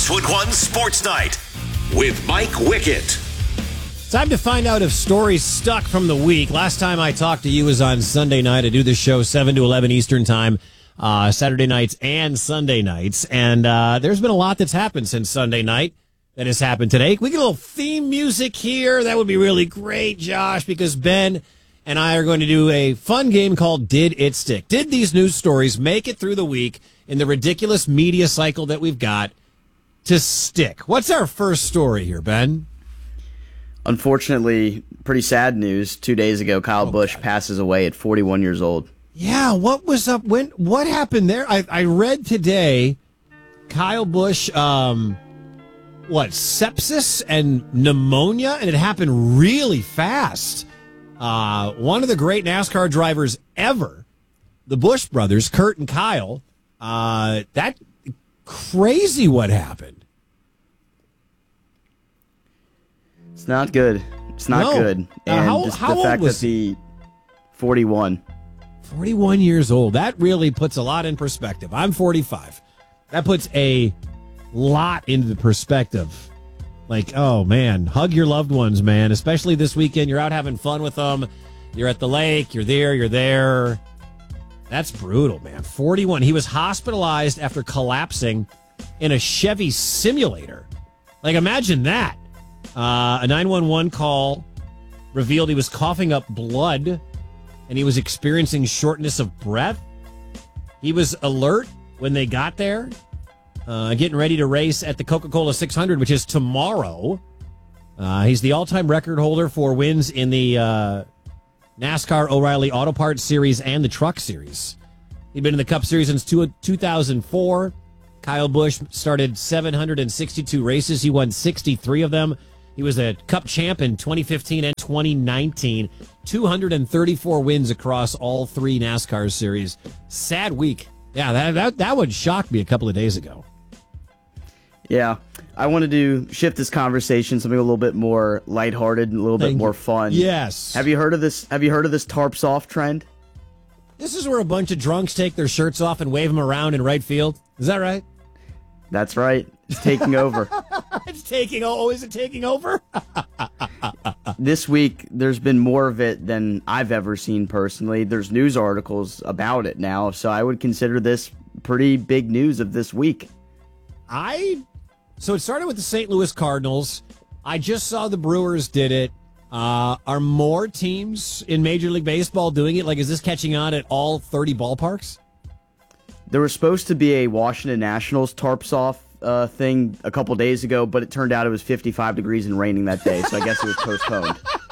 Westwood One Sports Night with Mike Wickett. Time to find out if stories stuck from the week. Last time I talked to you was on Sunday night. I do this show 7 to 11 Eastern time, Saturday nights and Sunday nights. And there's been a lot that's happened since Sunday night that has happened today. Can we get a little theme music here? That would be really great, Josh, because Ben and I are going to do a fun game called Did It Stick? Did these news stories make it through the week in the ridiculous media cycle that we've got to stick? What's our first story here, Ben? Unfortunately, pretty sad news. 2 days ago, Kyle Busch passes away at 41 years old. Yeah, what was up? What happened there? I read today, Kyle Busch, sepsis and pneumonia, and it happened really fast. One of the great NASCAR drivers ever, the Busch brothers, Kurt and Kyle. That crazy what happened. It's not good. It's not good. And how just old the fact was that the 41. 41 years old. That really puts a lot in perspective. I'm 45. That puts a lot into perspective. Like, oh, man, hug your loved ones, man, especially this weekend. You're out having fun with them. You're at the lake. You're there. That's brutal, man. 41. He was hospitalized after collapsing in a Chevy simulator. Like, imagine that. A 911 call revealed he was coughing up blood and he was experiencing shortness of breath. He was alert when they got there, getting ready to race at the Coca-Cola 600, which is tomorrow. He's the all-time record holder for wins in the NASCAR O'Reilly Auto Parts Series and the Truck Series. He'd been in the Cup Series since 2004. Kyle Busch started 762 races. He won 63 of them. He was a Cup champ in 2015 and 2019. 234 wins across all three NASCAR series. Sad week. Yeah, that one shocked me a couple of days ago. Yeah, I wanted to shift this conversation something a little bit more lighthearted and a little bit more fun. Yes. Have you heard of this? Have you heard of this tarps off trend? This is where a bunch of drunks take their shirts off and wave them around in right field. Is that right? That's right. It's taking over. Is it taking over? This week, there's been more of it than I've ever seen personally. There's news articles about it now, so I would consider this pretty big news of this week. So it started with the St. Louis Cardinals. I just saw the Brewers did it. Are more teams in Major League Baseball doing it? Like, is this catching on at all 30 ballparks? There was supposed to be a Washington Nationals tarps off thing a couple days ago, but it turned out it was 55 degrees and raining that day, so I guess it was postponed.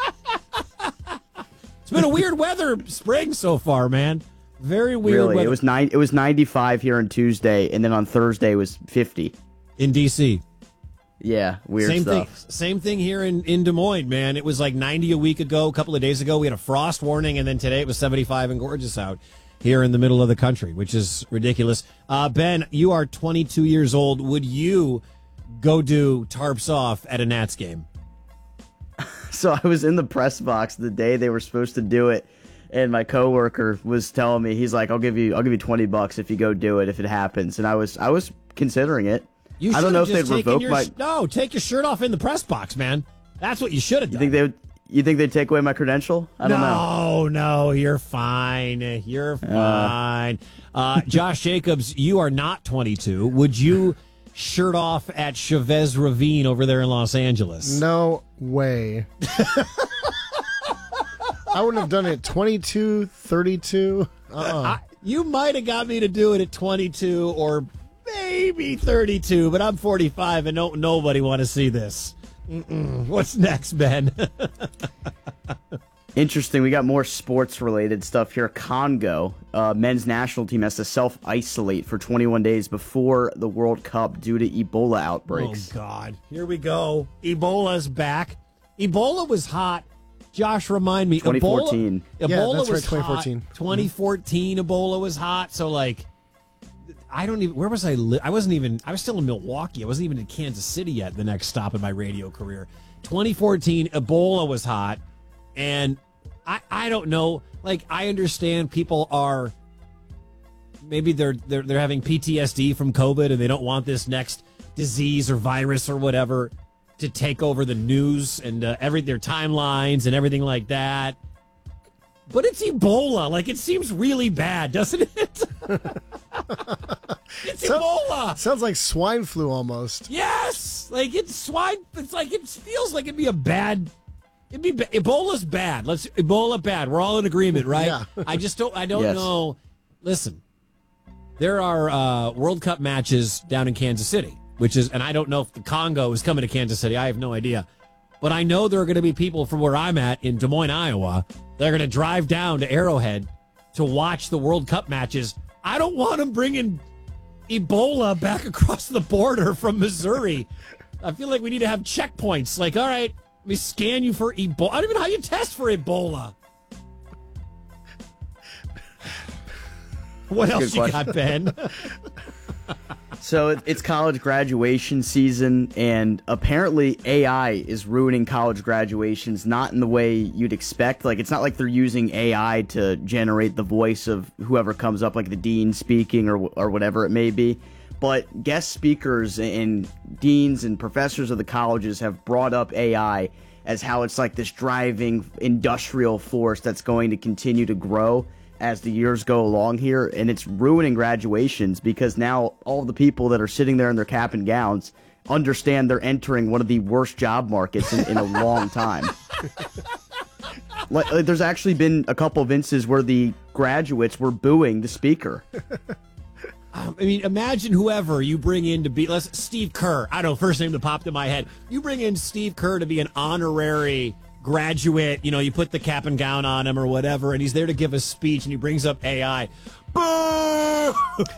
It's been a weird weather spring so far, man. Very weird really, weather. It was 95 here on Tuesday, and then on Thursday it was 50. In D.C. Yeah, weird stuff. Same thing here in Des Moines, man. It was like 90 a week ago, a couple of days ago. We had a frost warning, and then today it was 75 and gorgeous out here in the middle of the country, which is ridiculous. Ben, you are 22 years old. Would you go do tarps off at a Nats game? So I was in the press box the day they were supposed to do it, and my coworker was telling me, he's like, I'll give you $20 if you go do it if it happens. And I was considering it. I don't know if they'd revoke my... No, take your shirt off in the press box, man. That's what you should have done. You think they'd take away my credential? I don't know. No, you're fine. You're fine. Josh Jacobs, you are not 22. Would you shirt off at Chavez Ravine over there in Los Angeles? No way. I wouldn't have done it at 22, 32. You might have got me to do it at 22 or maybe 32, but I'm 45 and nobody want to see this. What's next, Ben? Interesting. We got more sports-related stuff here. Congo, men's national team has to self-isolate for 21 days before the World Cup due to Ebola outbreaks. Oh, God. Here we go. Ebola's back. Ebola was hot. Josh, remind me. 2014. Ebola that's was right, 2014. Hot. 2014 Ebola was hot. So, like, I don't even, where was I? I was still in Milwaukee. I wasn't even in Kansas City yet, the next stop in my radio career. 2014, Ebola was hot. And I don't know. Like, I understand people are, maybe they're having PTSD from COVID and they don't want this next disease or virus or whatever to take over the news and their timelines and everything like that. But it's Ebola. Like, it seems really bad, doesn't it? It's Ebola. Sounds like swine flu almost. Yes, like it's swine. It's like it feels like it'd be a bad. Ebola's bad. Ebola bad. We're all in agreement, right? Yeah. I don't Yes. know. Listen, there are World Cup matches down in Kansas City, and I don't know if the Congo is coming to Kansas City. I have no idea. But I know there are going to be people from where I'm at in Des Moines, Iowa. They're going to drive down to Arrowhead to watch the World Cup matches. I don't want them bringing Ebola back across the border from Missouri. I feel like we need to have checkpoints. Like, all right, let me scan you for Ebola. I don't even know how you test for Ebola. What else you got, Ben? So it's college graduation season, and apparently AI is ruining college graduations, not in the way you'd expect. Like, it's not like they're using AI to generate the voice of whoever comes up, like the dean speaking or whatever it may be. But guest speakers and deans and professors of the colleges have brought up AI as how it's like this driving industrial force that's going to continue to grow as the years go along here, and it's ruining graduations because now all the people that are sitting there in their cap and gowns understand they're entering one of the worst job markets in a long time. Like, there's actually been a couple of instances where the graduates were booing the speaker. I mean, imagine whoever you bring in to be, Steve Kerr. I don't know, first name that popped in my head. You bring in Steve Kerr to be an honorary graduate, you put the cap and gown on him or whatever, and he's there to give a speech, and he brings up AI. Boo!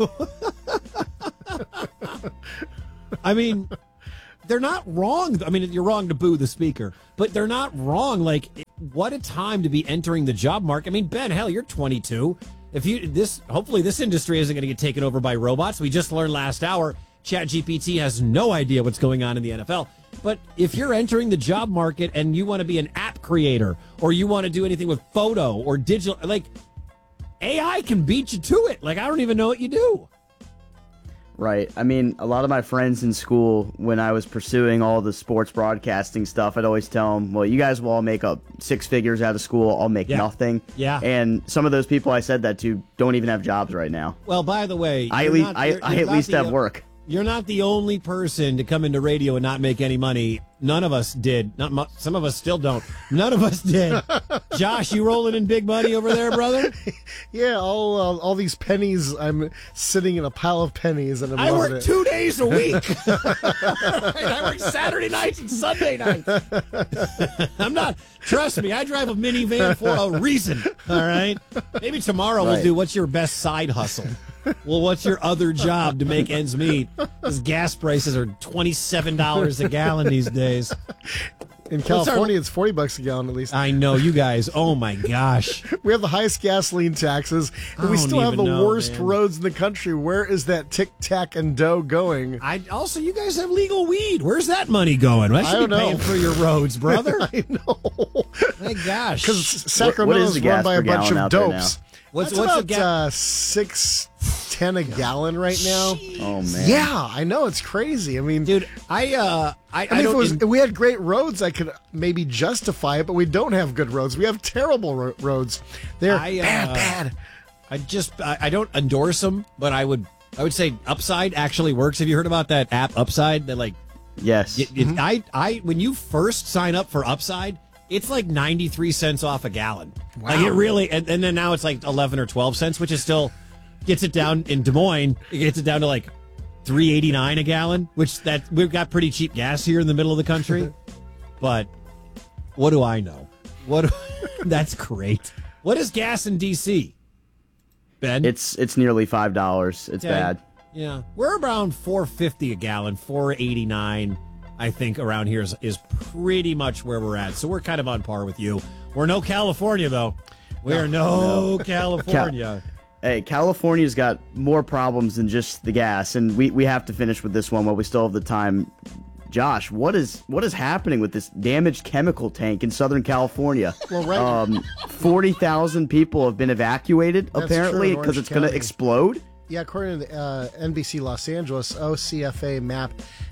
I mean, they're not wrong. I mean, you're wrong to boo the speaker, but they're not wrong. Like, what a time to be entering the job market. I mean, Ben, hell, you're 22. Hopefully this industry isn't going to get taken over by robots. We just learned last hour ChatGPT has no idea what's going on in the NFL. But if you're entering the job market and you want to be an app creator or you want to do anything with photo or digital, like, AI can beat you to it. Like, I don't even know what you do. Right. I mean, a lot of my friends in school, when I was pursuing all the sports broadcasting stuff, I'd always tell them, well, you guys will all make up six figures out of school. I'll make nothing. Yeah. And some of those people I said that to don't even have jobs right now. Well, by the way, I at least have work. You're not the only person to come into radio and not make any money. None of us did. Some of us still don't. None of us did. Josh, you rolling in big money over there, brother? Yeah, all these pennies. I'm sitting in a pile of pennies, and I work 2 days a week. I work Saturday nights and Sunday nights. I'm not. Trust me, I drive a minivan for a reason. All right. Maybe tomorrow we'll do what's your best side hustle. Well, what's your other job to make ends meet? Because gas prices are $27 a gallon these days. In California, it's $40 a gallon at least. I know, you guys. Oh my gosh, we have the highest gasoline taxes, and we still have the worst roads in the country. Where is that tic tac and dough going? Also, you guys have legal weed. Where's that money going? I should be paying for your roads, brother. I know. My gosh, because Sacramento's run by a bunch of dopes. What's about $6.10 a gallon right now? Oh man, yeah, I know, it's crazy. I mean, dude, if we had great roads, I could maybe justify it, but we don't have good roads. We have terrible roads. They're bad. I don't endorse them, but I would say Upside actually works. Have you heard about that app Upside? That, like, yes. When you first sign up for Upside, it's like 93 cents off a gallon. Wow. Like, it really, and then now it's like 11 or 12 cents, which is still gets it down in Des Moines. It gets it down to like $3.89 a gallon, which we've got pretty cheap gas here in the middle of the country. But what do I know? That's great. What is gas in DC, Ben? It's nearly $5. It's bad. Yeah, we're around $4.50 a gallon, $4.89. I think around here is pretty much where we're at. So we're kind of on par with you. We're no California, though. We're no California. Hey, California's got more problems than just the gas, and we have to finish with this one while we still have the time. Josh, what is happening with this damaged chemical tank in Southern California? Well, right. 40,000 people have been evacuated, That's apparently, true, because it's going to explode. Yeah, according to NBC Los Angeles, OCFA map,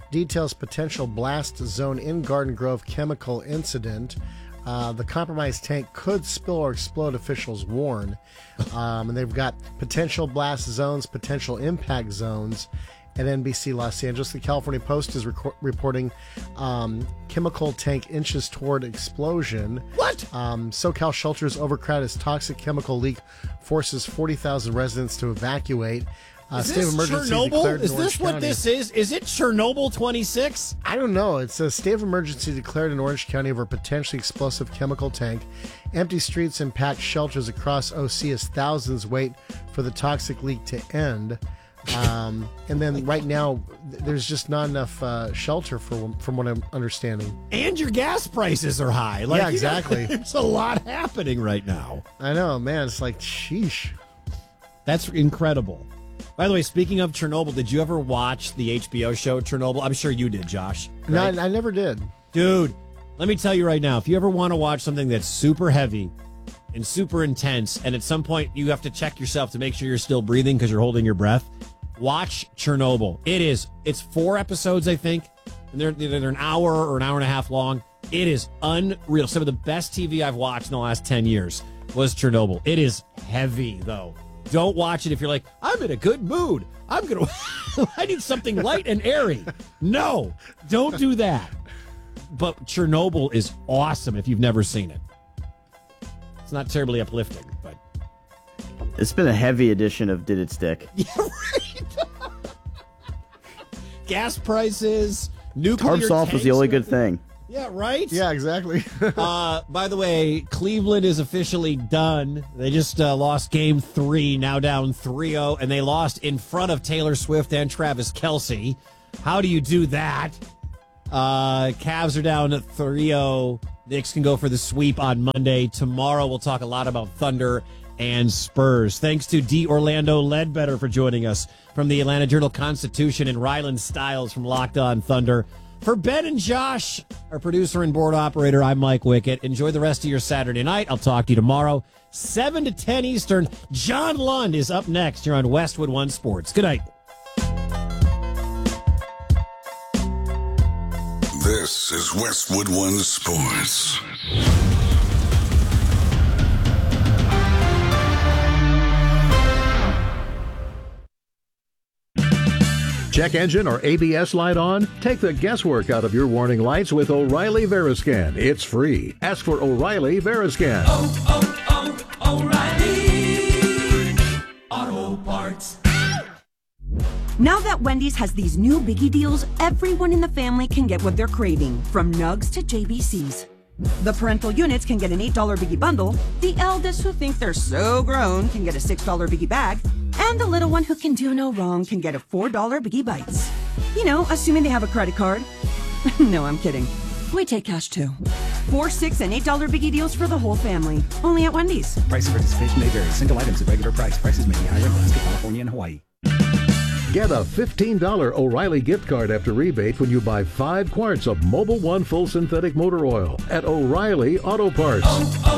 details potential blast zone in Garden Grove chemical incident. The compromised tank could spill or explode, officials warn. And they've got potential blast zones, potential impact zones at NBC Los Angeles. The California Post is reporting chemical tank inches toward explosion. What? SoCal shelters overcrowded as toxic chemical leak forces 40,000 residents to evacuate. Is state this of emergency Chernobyl? declared in Is Orange this what County. this is? Is it Chernobyl 26? I don't know. It's a state of emergency declared in Orange County over a potentially explosive chemical tank. Empty streets and packed shelters across OC as thousands wait for the toxic leak to end. And then right now, there's just not enough shelter from what I'm understanding. And your gas prices are high. Yeah, exactly. There's a lot happening right now. I know, man. It's like, sheesh. That's incredible. By the way, speaking of Chernobyl, did you ever watch the HBO show Chernobyl? I'm sure you did, Josh. Right? No, I never did. Dude, let me tell you right now, if you ever want to watch something that's super heavy and super intense, and at some point you have to check yourself to make sure you're still breathing because you're holding your breath, watch Chernobyl. It's 4 episodes, I think, and they're an hour or an hour and a half long. It is unreal. Some of the best TV I've watched in the last 10 years was Chernobyl. It is heavy, though. Don't watch it if you're like, I'm in a good mood. I need something light and airy. No, don't do that. But Chernobyl is awesome if you've never seen it. It's not terribly uplifting, but it's been a heavy edition of Did It Stick? Yeah, right. Gas prices, nuclear Tarps off was the only good thing. Yeah, right? Yeah, exactly. By the way, Cleveland is officially done. They just lost game 3, now down 3-0, and they lost in front of Taylor Swift and Travis Kelce. How do you do that? Cavs are down 3-0. Knicks can go for the sweep on Monday. Tomorrow we'll talk a lot about Thunder and Spurs. Thanks to D. Orlando Ledbetter for joining us from the Atlanta Journal-Constitution and Ryland Stiles from Locked On Thunder. For Ben and Josh, our producer and board operator, I'm Mike Wickett. Enjoy the rest of your Saturday night. I'll talk to you tomorrow, 7 to 10 Eastern. John Lund is up next here on Westwood One Sports. Good night. This is Westwood One Sports. Check engine or ABS light on? Take the guesswork out of your warning lights with O'Reilly Veriscan. It's free. Ask for O'Reilly Veriscan. O'Reilly Auto Parts. Now that Wendy's has these new biggie deals, everyone in the family can get what they're craving, from nugs to JBCs. The parental units can get an $8 biggie bundle, the eldest who think they're so grown can get a $6 biggie bag, and the little one who can do no wrong can get a $4 biggie bites. You know, assuming they have a credit card. No, I'm kidding. We take cash too. 4, 6, and $8 biggie deals for the whole family. Only at Wendy's. Price of participation may vary. Single items at regular price. Prices may be higher in Alaska, California, and Hawaii. Get a $15 O'Reilly gift card after rebate when you buy 5 quarts of Mobil 1 full synthetic motor oil at O'Reilly Auto Parts.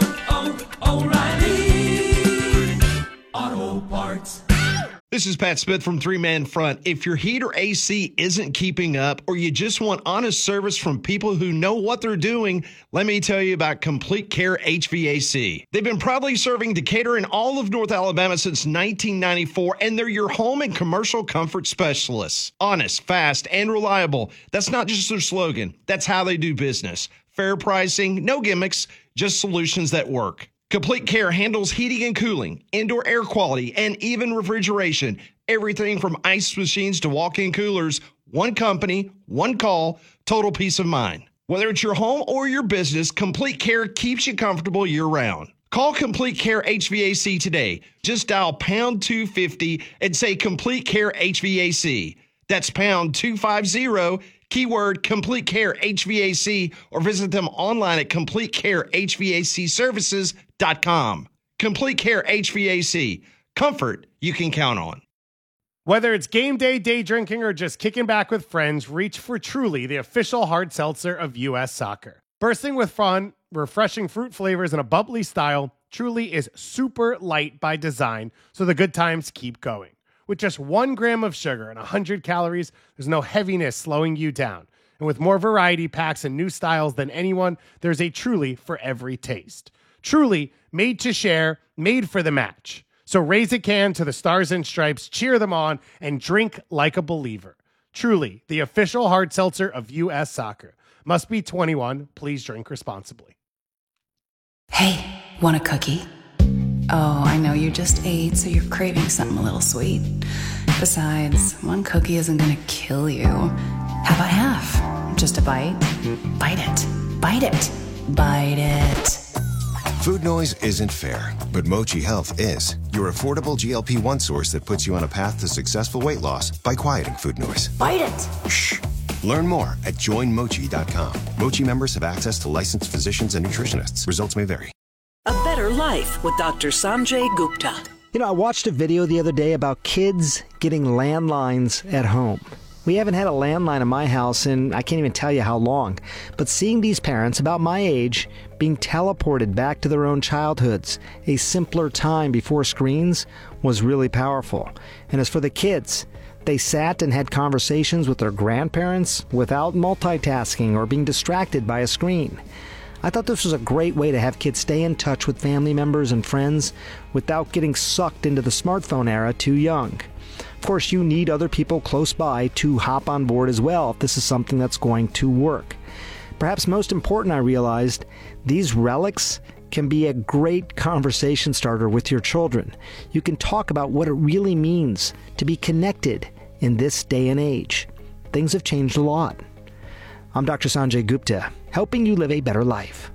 O'Reilly Auto Parts. This is Pat Smith from Three Man Front. If your heat or AC isn't keeping up, or you just want honest service from people who know what they're doing, let me tell you about Complete Care HVAC. They've been proudly serving Decatur and all of North Alabama since 1994, and they're your home and commercial comfort specialists. Honest, fast, and reliable. That's not just their slogan. That's how they do business. Fair pricing, no gimmicks, just solutions that work. Complete Care handles heating and cooling, indoor air quality, and even refrigeration. Everything from ice machines to walk-in coolers. One company, one call, total peace of mind. Whether it's your home or your business, Complete Care keeps you comfortable year-round. Call Complete Care HVAC today. Just dial pound 250 and say Complete Care HVAC. That's pound 250, keyword Complete Care HVAC, or visit them online at CompleteCareHVACservices.com. Complete Care HVAC. Comfort you can count on. Whether it's game day, day drinking, or just kicking back with friends, reach for Truly, the official hard seltzer of U.S. Soccer. Bursting with fun, refreshing fruit flavors, and a bubbly style, Truly is super light by design, so the good times keep going. With just 1 gram of sugar and 100 calories, there's no heaviness slowing you down. And with more variety packs and new styles than anyone, there's a Truly for every taste. Truly, made to share, made for the match. So raise a can to the Stars and Stripes, cheer them on, and drink like a believer. Truly, the official hard seltzer of U.S. Soccer. Must be 21. Please drink responsibly. Hey, want a cookie? Oh, I know you just ate, so you're craving something a little sweet. Besides, 1 cookie isn't gonna kill you. How about half? Just a bite? Bite it. Bite it. Bite it. Food noise isn't fair, but Mochi Health is. Your affordable GLP-1 source that puts you on a path to successful weight loss by quieting food noise. Bite it. Shh. Learn more at joinmochi.com. Mochi members have access to licensed physicians and nutritionists. Results may vary. A Better Life with Dr. Sanjay Gupta. You know, I watched a video the other day about kids getting landlines at home. We haven't had a landline in my house in I can't even tell you how long. But seeing these parents about my age being teleported back to their own childhoods, a simpler time before screens, was really powerful. And as for the kids, they sat and had conversations with their grandparents without multitasking or being distracted by a screen. I thought this was a great way to have kids stay in touch with family members and friends without getting sucked into the smartphone era too young. Of course, you need other people close by to hop on board as well if this is something that's going to work. Perhaps most important, I realized, these relics can be a great conversation starter with your children. You can talk about what it really means to be connected in this day and age. Things have changed a lot. I'm Dr. Sanjay Gupta, helping you live a better life.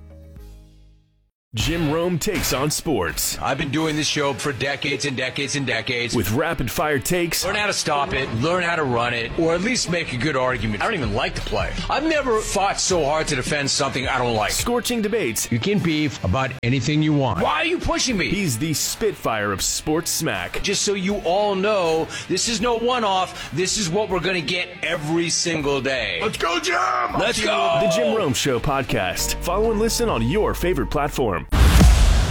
Jim Rome takes on sports. I've been doing this show for decades and decades and decades. With rapid-fire takes. Learn how to stop it, learn how to run it, or at least make a good argument. I don't even like the play. I've never fought so hard to defend something I don't like. Scorching debates. You can beef about anything you want. Why are you pushing me? He's the Spitfire of sports smack. Just so you all know, this is no one-off. This is what we're going to get every single day. Let's go, Jim! Let's go! The Jim Rome Show podcast. Follow and listen on your favorite platform.